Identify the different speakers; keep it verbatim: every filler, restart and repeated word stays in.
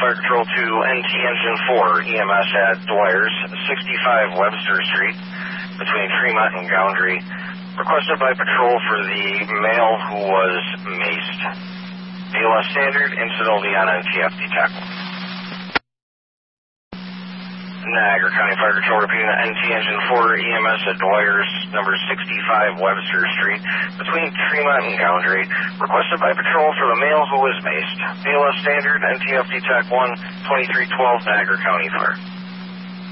Speaker 1: Fire Control to N T Engine four, E M S at Dwyer's, sixty-five Webster Street, between Fremont and Goundry. Requested by patrol for the male who was maced. B L S standard, incident will be on N T F D Tech. Niagara County Fire Control repeating N T Engine four, E M S at Dwyer's, number sixty-five Webster Street, between Fremont and Goundry. Requested by patrol for the male who was maced. B L S standard, N T F D Tech one, twenty-three twelve, Niagara County Fire.